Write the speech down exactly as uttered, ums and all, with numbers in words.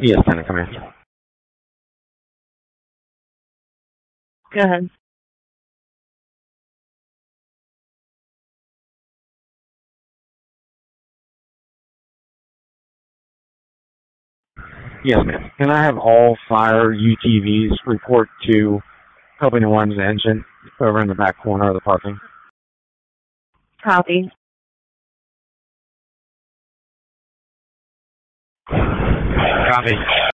Yes, Lieutenant, come here. Go ahead. Yes, ma'am. Can I have all fire U T Vs report to helping to one's engine over in the back corner of the parking? Copy. Copy.